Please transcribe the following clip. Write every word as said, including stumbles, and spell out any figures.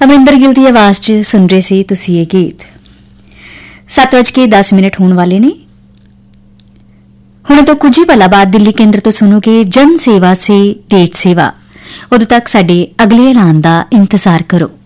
ਅਮਰਿੰਦਰ ਗਿੱਲ ਦੀ ਆਵਾਜ਼ 'ਚ ਸੁਣ ਰਹੇ ਸੀ ਤੁਸੀਂ ਇਹ ਗੀਤ। ਸੱਤ ਵਜ ਕੇ ਦਸ ਮਿੰਟ ਹੋਣ ਵਾਲੇ ਨੇ। ਹੁਣ ਤੋਂ ਕੁਝ ਹੀ ਪਲਾਂ ਬਾਅਦ ਦਿੱਲੀ ਕੇਂਦਰ ਤੋਂ ਸੁਣੋਗੇ ਜਨ ਸੇਵਾ ਸੇ ਦੇਸ਼ ਸੇਵਾ। ਉਦੋਂ ਤੱਕ ਸਾਡੇ ਅਗਲੇ ਐਲਾਨ ਦਾ ਇੰਤਜ਼ਾਰ ਕਰੋ।